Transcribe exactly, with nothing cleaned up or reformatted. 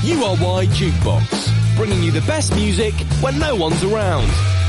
U R Y Jukebox, bringing you the best music when no one's around.